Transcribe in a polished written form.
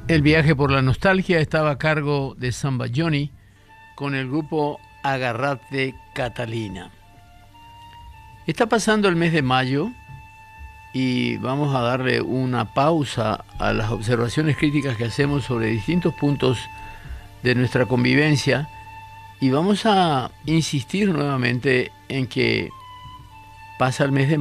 El viaje por la nostalgia estaba a cargo de Samba Johnny con el grupo Agarrate Catalina. Está pasando el mes de mayo y vamos a darle una pausa a las observaciones críticas que hacemos sobre distintos puntos de nuestra convivencia y vamos a insistir nuevamente en que pasa el mes de